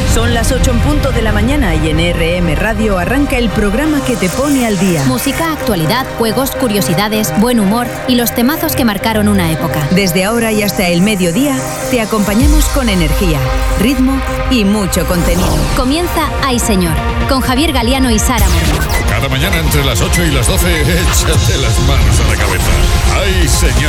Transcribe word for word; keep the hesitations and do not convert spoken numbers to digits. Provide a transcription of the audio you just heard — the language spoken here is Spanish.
Son las ocho en punto de la mañana y en R M Radio arranca el programa que te pone al día. Música, actualidad, juegos, curiosidades, buen humor y los temazos que marcaron una época. Desde ahora y hasta el mediodía te acompañamos con energía, ritmo y mucho contenido. Comienza Ay Señor, con Javier Galiano y Sara Moreno. Cada mañana entre las ocho y las doce, échate las manos a la cabeza. ¡Ay, señor!